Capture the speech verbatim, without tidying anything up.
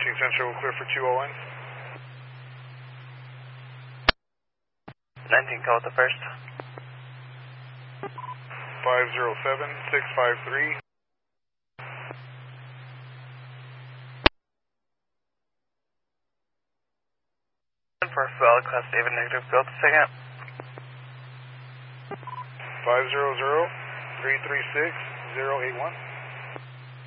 Cushing Central, clear for two oh one. nineteen, call it the first. five zero seven, six five three. For valid class David negative, go to second. five zero zero, three three six, zero eight one.